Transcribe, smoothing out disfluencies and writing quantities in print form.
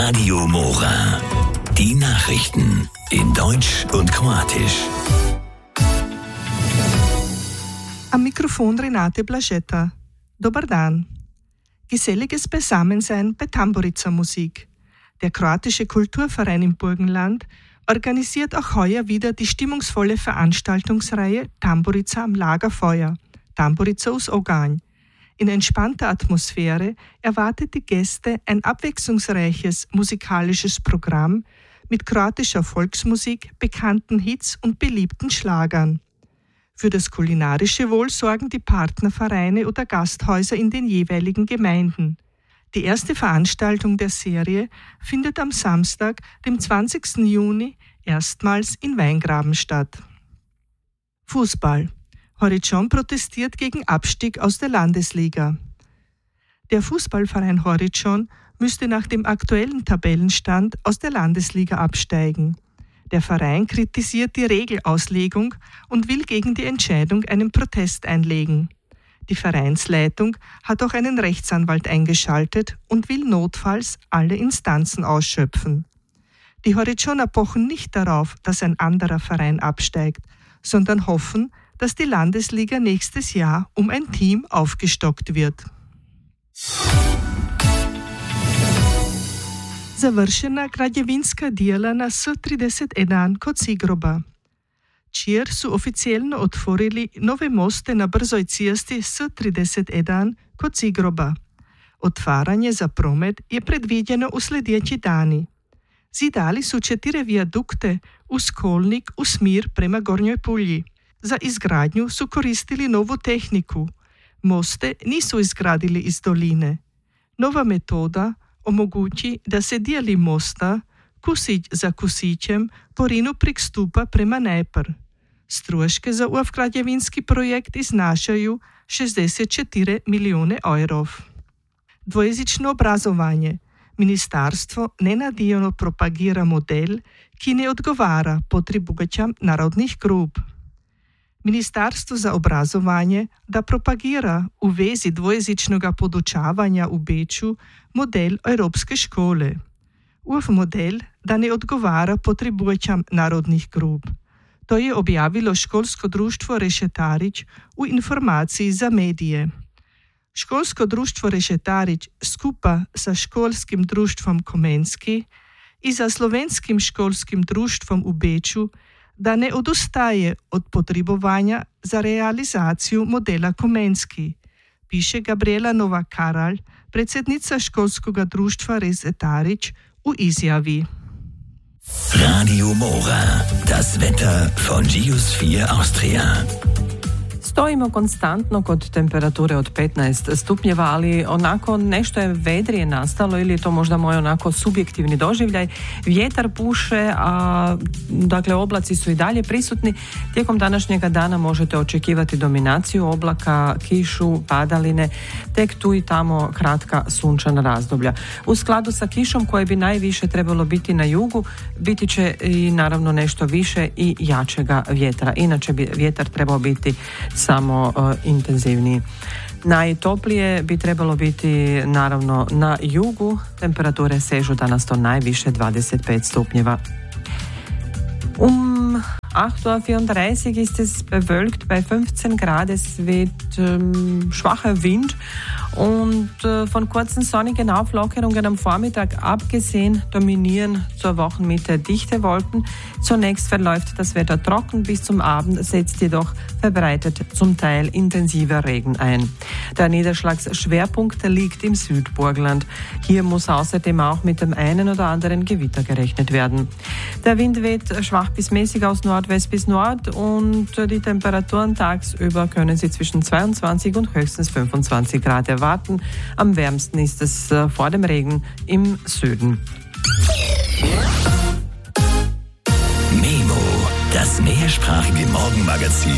Radio Mora. Die Nachrichten in Deutsch und Kroatisch. Am Mikrofon Renate Blaschetta. Dobar dan. Geselliges Beisammensein bei Tamburica Musik. Der kroatische Kulturverein im Burgenland organisiert auch heuer wieder die stimmungsvolle Veranstaltungsreihe Tamburica am Lagerfeuer, Tamburica uz Oganj. In entspannter Atmosphäre erwartet die Gäste ein abwechslungsreiches musikalisches Programm mit kroatischer Volksmusik, bekannten Hits und beliebten Schlagern. Für das kulinarische Wohl sorgen die Partnervereine oder Gasthäuser in den jeweiligen Gemeinden. Die erste Veranstaltung der Serie findet am Samstag, dem 20. Juni, erstmals in Weingraben statt. Fußball. Horičon protestiert gegen Abstieg aus der Landesliga. Der Fußballverein Horičon müsste nach dem aktuellen Tabellenstand aus der Landesliga absteigen. Der Verein kritisiert die Regelauslegung und will gegen die Entscheidung einen Protest einlegen. Die Vereinsleitung hat auch einen Rechtsanwalt eingeschaltet und will notfalls alle Instanzen ausschöpfen. Die Horičoner pochen nicht darauf, dass ein anderer Verein absteigt, sondern hoffen, dass die Landesliga nächstes Jahr um ein Team aufgestockt wird. Završena građevinska djela na S31 kod Sigroba. Čier su oficijelno otvorili nove moste na brzoj cesti S31 kod Sigroba. Otvaranje za promet je predviđeno u sljedeći dani. Zidali su 4 vijadukte uz kolnik u smir prema Gornjoj Pulji. Za izgradnju su koristili novu tehniku. Moste nisu izgradili iz doline. Nova metoda omogući da se dijeli mosta, kusić za kusićem, porinu prek stupa prema Dnepr. Stroške za građevinski projekt iznašaju 64 milijune evrov. Dvojezično obrazovanje. Ministarstvo nenadijano propagira model, ki ne odgovara potrebujam narodnih grup. Ministarstvo za obrazovanje da propagira u vezi dvojezičnoga podučavanja u Beču model Evropske škole. Ov model da ne odgovara potrebujam narodnih grup. To je objavilo školsko društvo Rešetarić u informaciji za medije. Školsko društvo Rešetarić skupa sa školskim društvom Komenski i za slovenskim školskim društvom u Beču da ne odustaje od potrebovanja za realizaciju modela Komenski, piše Gabriela Novak-Karalj, predsjednica školskoga društva Rešetarić u izjavi. Radio Mora, das Wetter von Geosphere Austria. Stojimo konstantno kod temperature od 15 stupnjeva, ali onako nešto je vedrije nastalo ili je to možda moj onako subjektivni doživljaj. Vjetar puše, a dakle oblaci su i dalje prisutni. Tijekom današnjega dana možete očekivati dominaciju oblaka, kišu, padaline, tek tu i tamo kratka sunčana razdoblja. U skladu sa kišom koje bi najviše trebalo biti na jugu, biti će i naravno nešto više i jačega vjetra. Inače bi vjetar trebao biti samo intenzivniji. Najtoplije bi trebalo biti naravno na jugu, temperature sežu danas to najviše 25 stupnjeva. 8:34 ist es bewölkt, bei 15 Grad, es weht schwacher Wind und von kurzen sonnigen Auflockerungen am Vormittag abgesehen dominieren zur Wochenmitte dichte Wolken. Zunächst verläuft das Wetter trocken, bis zum Abend setzt jedoch verbreitet zum Teil intensiver Regen ein. Der Niederschlagsschwerpunkt liegt im Südburgenland. Hier muss außerdem auch mit dem einen oder anderen Gewitter gerechnet werden. Der Wind weht schwach bis mäßig aus Nordwest bis Nord und die Temperaturen tagsüber können Sie zwischen 22 und höchstens 25 Grad erwarten. Am wärmsten ist es vor dem Regen im Süden. Memo, das mehrsprachige Morgenmagazin.